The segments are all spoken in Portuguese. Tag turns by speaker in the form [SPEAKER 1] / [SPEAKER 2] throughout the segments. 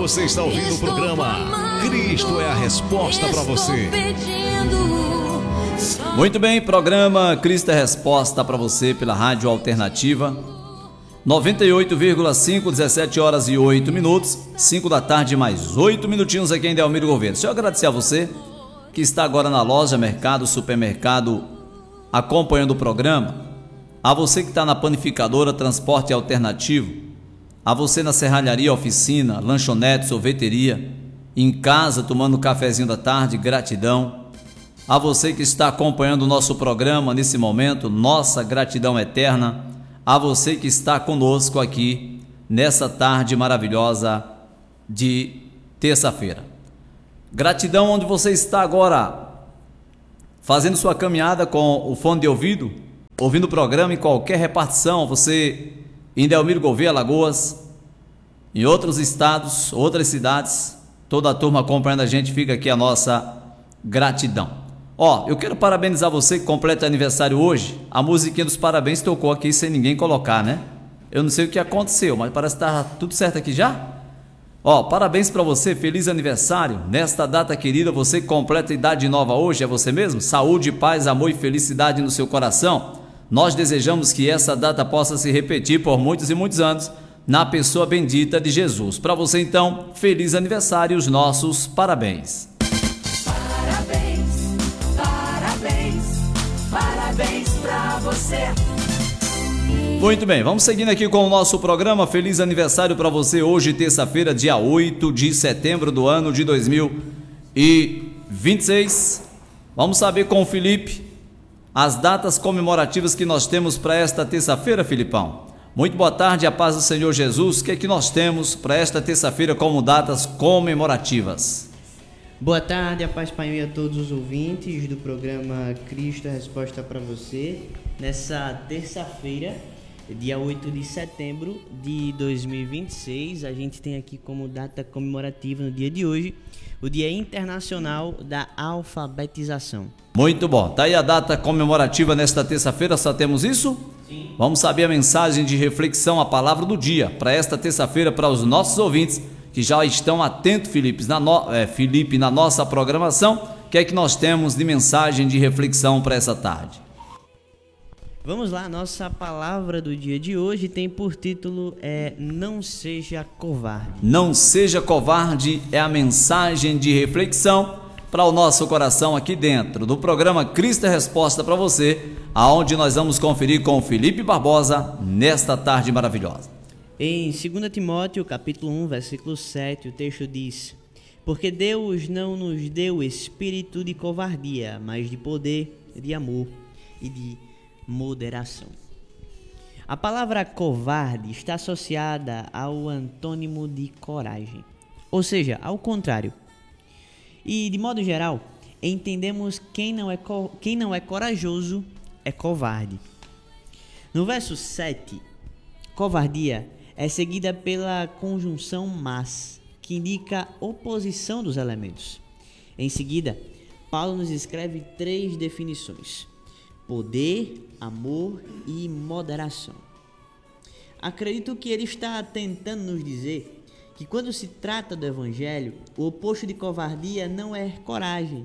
[SPEAKER 1] Você está ouvindo o programa Cristo é a Resposta para você.
[SPEAKER 2] Muito bem, programa Cristo é a Resposta para você pela Rádio Alternativa 98,5, 17 horas e 8 minutos, 5 da tarde mais 8 minutinhos aqui em Delmiro Gouveia. Deixa eu agradecer a você que está agora na loja, mercado, supermercado, acompanhando o programa, a você que está na panificadora, transporte alternativo, a você na serralharia, oficina, lanchonete, sorveteria, em casa tomando um cafezinho da tarde, gratidão. A você que está acompanhando o nosso programa nesse momento, nossa gratidão eterna. A você que está conosco aqui nessa tarde maravilhosa de terça-feira. Gratidão onde você está agora fazendo sua caminhada com o fone de ouvido, ouvindo o programa em qualquer repartição, você em Delmiro Gouveia, Alagoas, em outros estados, outras cidades, toda a turma acompanhando a gente, fica aqui a nossa gratidão. Eu quero parabenizar você que completa aniversário hoje. A musiquinha dos parabéns tocou aqui sem ninguém colocar, né? Eu não sei o que aconteceu, mas parece que tá tudo certo aqui já. Parabéns para você, feliz aniversário. Nesta data querida, você que completa idade nova hoje, é você mesmo? Saúde, paz, amor e felicidade no seu coração. Nós desejamos que essa data possa se repetir por muitos e muitos anos na pessoa bendita de Jesus. Para você então, feliz aniversário, os nossos parabéns.
[SPEAKER 3] Parabéns pra você.
[SPEAKER 2] Muito bem, vamos seguindo aqui com o nosso programa. Feliz aniversário para você hoje, terça-feira, dia 8 de setembro do ano de 2026. Vamos saber com o Felipe as datas comemorativas que nós temos para esta terça-feira, Filipão. Muito boa tarde, a paz do Senhor Jesus. O que é que nós temos para esta terça-feira como datas comemorativas?
[SPEAKER 4] Boa tarde, a paz Pai e a todos os ouvintes do programa Cristo é a Resposta para você. Nessa terça-feira, dia 8 de setembro de 2026, a gente tem aqui como data comemorativa no dia de hoje, o Dia Internacional da Alfabetização.
[SPEAKER 2] Muito bom, tá aí a data comemorativa nesta terça-feira, só temos isso?
[SPEAKER 4] Sim.
[SPEAKER 2] Vamos saber a mensagem de reflexão, a palavra do dia, para esta terça-feira, para os nossos ouvintes que já estão atentos, Felipe, na nossa programação. O que é que nós temos de mensagem de reflexão para essa tarde?
[SPEAKER 4] Vamos lá, nossa palavra do dia de hoje tem por título Não Seja Covarde.
[SPEAKER 2] Não seja covarde é a mensagem de reflexão para o nosso coração aqui dentro do programa Cristo é a Resposta para você, aonde nós vamos conferir com o Felipe Barbosa nesta tarde maravilhosa.
[SPEAKER 4] Em 2 Timóteo, capítulo 1, versículo 7, o texto diz: Porque Deus não nos deu espírito de covardia, mas de poder, de amor e de moderação. A palavra covarde está associada ao antônimo de coragem, ou seja, ao contrário. E, de modo geral, entendemos quem não é corajoso é covarde. No verso 7, covardia é seguida pela conjunção mas, que indica oposição dos elementos. Em seguida, Paulo nos escreve 3 definições: poder, amor e moderação. Acredito que ele está tentando nos dizer que quando se trata do Evangelho, o oposto de covardia não é coragem,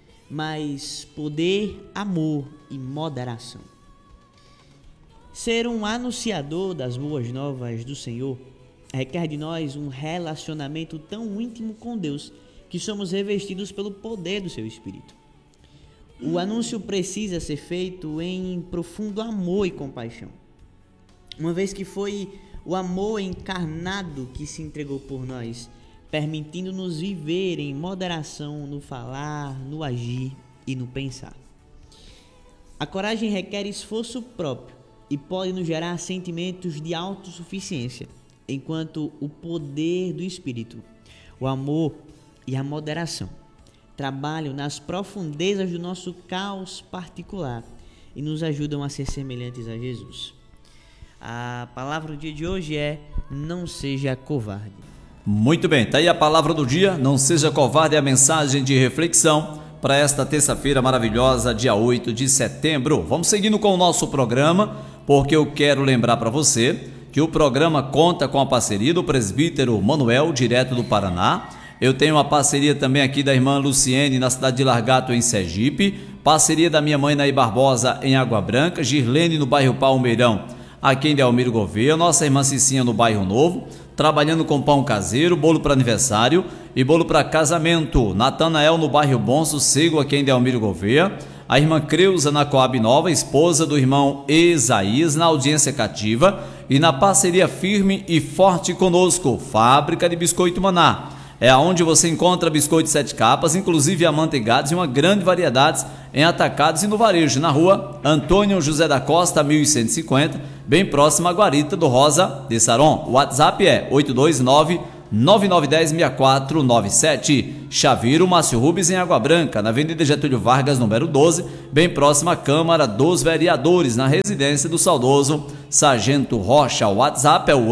[SPEAKER 4] mas poder, amor e moderação. Ser um anunciador das boas novas do Senhor requer de nós um relacionamento tão íntimo com Deus que somos revestidos pelo poder do seu Espírito. O anúncio precisa ser feito em profundo amor e compaixão, uma vez que foi o amor encarnado que se entregou por nós, permitindo-nos viver em moderação no falar, no agir e no pensar. A coragem requer esforço próprio e pode nos gerar sentimentos de autossuficiência, enquanto o poder do Espírito, o amor e a moderação trabalham nas profundezas do nosso caos particular e nos ajudam a ser semelhantes a Jesus. A palavra do dia de hoje é: não seja covarde.
[SPEAKER 2] Muito bem, tá aí a palavra do dia, não seja covarde, é a mensagem de reflexão para esta terça-feira maravilhosa, dia 8 de setembro. Vamos seguindo com o nosso programa, porque eu quero lembrar para você que o programa conta com a parceria do presbítero Manuel, direto do Paraná. Eu tenho uma parceria também aqui da irmã Luciene, na cidade de Largato, em Sergipe. Parceria da minha mãe, Naí Barbosa, em Água Branca. Girlene, no bairro Palmeirão, aqui em Delmiro Gouveia. Nossa irmã Cicinha, no bairro Novo, trabalhando com pão caseiro, bolo para aniversário e bolo para casamento. Natanael, no bairro Bom Sossego, aqui em Delmiro Gouveia. A irmã Creuza, na Coab Nova, esposa do irmão Esaías, na audiência cativa e na parceria firme e forte conosco, Fábrica de Biscoito Maná. É onde você encontra biscoitos 7 capas, inclusive amanteigados e uma grande variedade em atacados e no varejo, na rua Antônio José da Costa, 1150, bem próximo à Guarita do Rosa de Saron. O WhatsApp é 829-9910-6497. Chaveiro Márcio Rubens, em Água Branca, na Avenida Getúlio Vargas, número 12, bem próximo à Câmara dos Vereadores, na residência do saudoso Sargento Rocha. O WhatsApp é o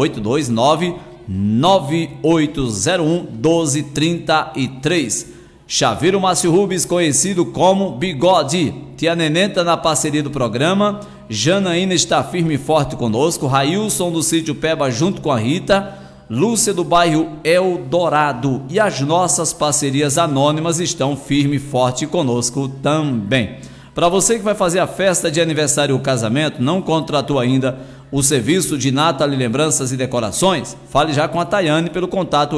[SPEAKER 2] 829-9801-1233. Chaveiro Márcio Rubens, conhecido como Bigode. Tia Nenenta, na parceria do programa. Janaína está firme e forte conosco. Railson, do sítio Peba, junto com a Rita. Lúcia, do bairro Eldorado. E as nossas parcerias anônimas estão firme e forte conosco também. Para você que vai fazer a festa de aniversário ou casamento, não contratou ainda o serviço de Natal e Lembranças e Decorações? Fale já com a Tayane pelo contato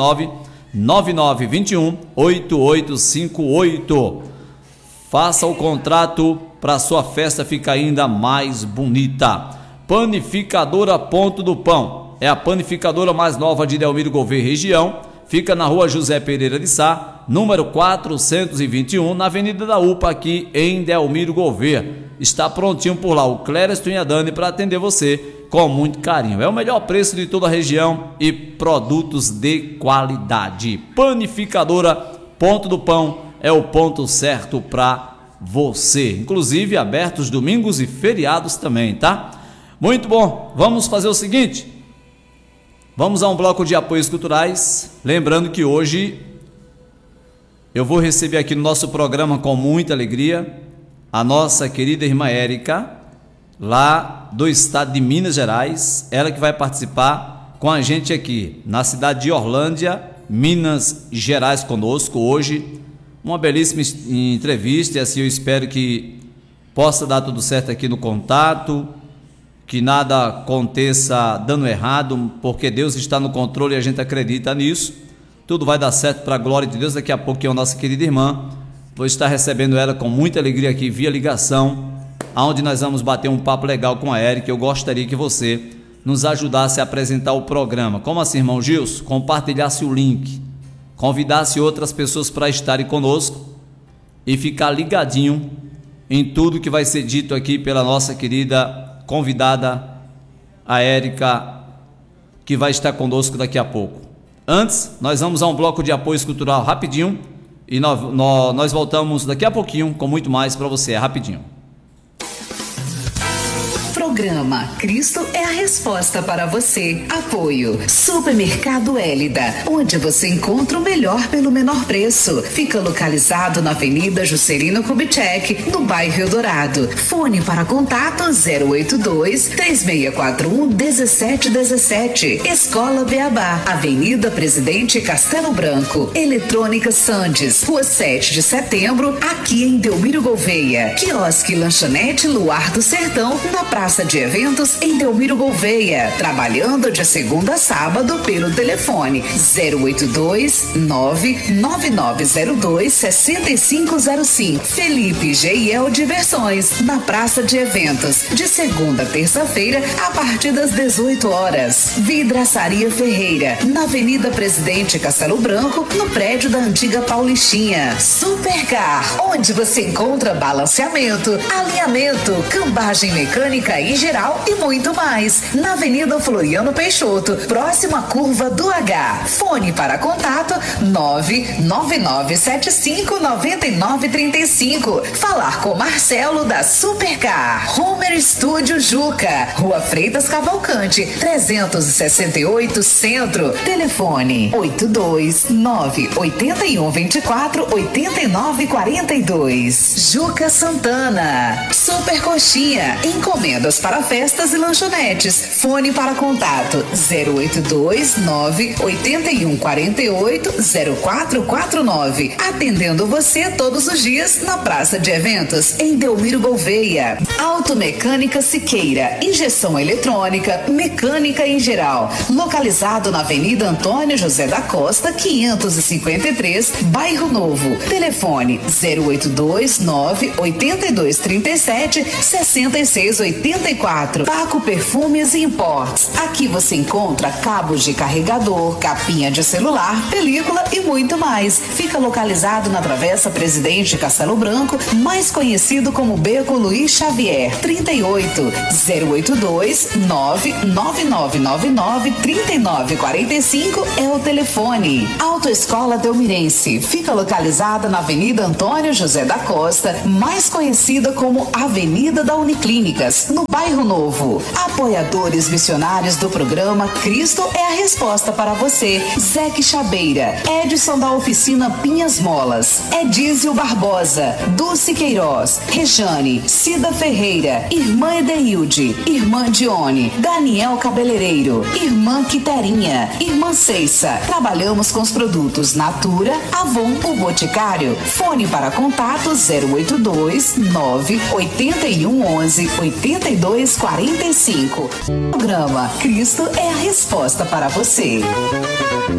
[SPEAKER 2] 829-9921-8858. Faça o contrato para sua festa ficar ainda mais bonita. Panificadora Ponto do Pão. É a panificadora mais nova de Delmiro Gouveia região. Fica na rua José Pereira de Sá, número 421, na Avenida da UPA, aqui em Delmiro Gouveia. Está prontinho por lá o Clériston e a Dani para atender você com muito carinho. É o melhor preço de toda a região e produtos de qualidade. Panificadora Ponto do Pão é o ponto certo para você. Inclusive abertos domingos e feriados também, tá? Muito bom, vamos fazer o seguinte. Vamos a um bloco de apoios culturais. Lembrando que hoje eu vou receber aqui no nosso programa com muita alegria a nossa querida irmã Érica, lá do estado de Minas Gerais. Ela que vai participar com a gente aqui na cidade de Orlândia, Minas Gerais, conosco hoje. Uma belíssima entrevista e assim eu espero que possa dar tudo certo aqui no contato, que nada aconteça dando errado, porque Deus está no controle e a gente acredita nisso. Tudo vai dar certo para a glória de Deus. Daqui a pouco a nossa querida irmã, vou estar recebendo ela com muita alegria aqui via ligação, onde nós vamos bater um papo legal com a Érica. Eu gostaria que você nos ajudasse a apresentar o programa. Como assim, irmão Gilson? Compartilhasse o link, convidasse outras pessoas para estarem conosco e ficar ligadinho em tudo que vai ser dito aqui pela nossa querida convidada, a Érica, que vai estar conosco daqui a pouco. Antes, nós vamos a um bloco de apoio cultural rapidinho e nós voltamos daqui a pouquinho com muito mais para você, rapidinho.
[SPEAKER 5] Programa Cristo é a resposta para você. Apoio Supermercado Hélida, onde você encontra o melhor pelo menor preço. Fica localizado na Avenida Juscelino Kubitschek, no bairro Eldorado. Fone para contato 082-3641-1717. Escola Beabá, Avenida Presidente Castelo Branco. Eletrônica Sandes, Rua 7 de Setembro, aqui em Delmiro Gouveia. Quiosque Lanchonete Luar do Sertão, na Praça de Eventos em Delmiro Gouveia, trabalhando de segunda a sábado pelo telefone 082-99902-6505. Felipe G&L Diversões, na Praça de Eventos, de segunda a terça-feira, a partir das 18 horas. Vidraçaria Ferreira, na Avenida Presidente Castelo Branco, no prédio da antiga Paulistinha. Supercar, onde você encontra balanceamento, alinhamento, cambagem mecânica em geral e muito mais. Na Avenida Floriano Peixoto, próxima à curva do H. Fone para contato 999759935. Falar com Marcelo da Supercar. Homer Estúdio Juca, Rua Freitas Cavalcante, 368 Centro. Telefone 829-8124-8942. Juca Santana. Super Coxinha, encomendas para festas e lanchonetes. Fone para contato 082-98148-0449. Atendendo você todos os dias na Praça de Eventos, em Delmiro Gouveia. Automecânica Siqueira, injeção eletrônica, mecânica em geral. Localizado na Avenida Antônio José da Costa, 553, Bairro Novo. Telefone 082-98237-6684. Paco Perfumes e Imports. Aqui você encontra cabos de carregador, capinha de celular, película e muito mais. Fica localizado na Travessa Presidente Castelo Branco, mais conhecido como Beco Luiz Xavier. 38-082-99999-3945 é o telefone. Autoescola Delmirense. Fica localizada na Avenida Antônio José da Costa, mais conhecida como Avenida da Uniclínicas, no Bairro Novo. Apoiadores missionários do programa Cristo é a Resposta para você. Zeque Chabeira, Edson da Oficina Pinhas Molas, Edísio Barbosa, Dulce Queiroz, Rejane, Cida Ferreira, Irmã Edeilde, Irmã Dione, Daniel Cabeleireiro, Irmã Quiterinha, Irmã Ceissa. Trabalhamos com os produtos Natura, Avon, o Boticário. Fone para contato 082-98111-8245. Programa Cristo é a Resposta para você.